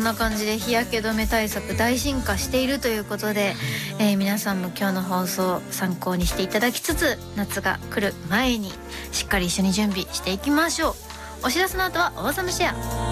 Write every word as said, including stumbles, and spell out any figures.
な感じで日焼け止め対策大進化しているということで、えー、皆さんも今日の放送参考にしていただきつつ、夏が来る前にしっかり一緒に準備していきましょう。お知らせの後はオーサムシェア。